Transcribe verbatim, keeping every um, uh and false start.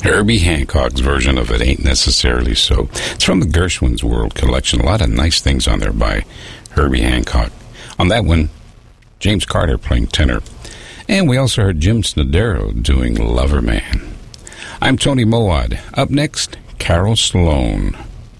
Herbie Hancock's version of It Ain't Necessarily So. It's from the Gershwin's World collection. A lot of nice things on there by Herbie Hancock. On that one, James Carter playing tenor. And we also heard Jim Snodero doing Lover Man. I'm Tony Moad. Up next, Carol Sloane.